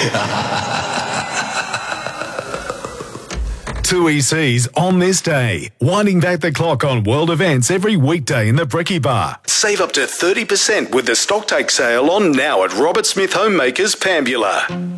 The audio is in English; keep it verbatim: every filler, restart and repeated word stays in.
Two E Cs on this day, winding back the clock on world events every weekday in the Brekkie Bar. Save up to thirty percent with the stocktake sale on now at Robert Smith Homemakers, Pambula.